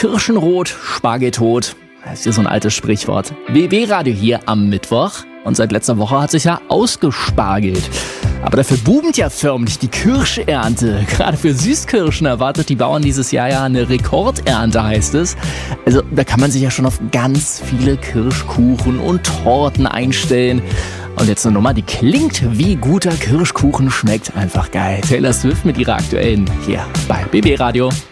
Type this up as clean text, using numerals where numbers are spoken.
Kirschenrot, Spargel tot. Das ist ja so ein altes Sprichwort. BB-Radio hier am Mittwoch. Und seit letzter Woche hat sich ja ausgespargelt. Aber dafür boomt ja förmlich die Kirschernte. Gerade für Süßkirschen erwartet die Bauern dieses Jahr ja eine Rekordernte, heißt es. Also da kann man sich ja schon auf ganz viele Kirschkuchen und Torten einstellen. Und jetzt eine Nummer, die klingt wie guter Kirschkuchen, schmeckt einfach geil. Taylor Swift mit ihrer aktuellen hier bei BB Radio.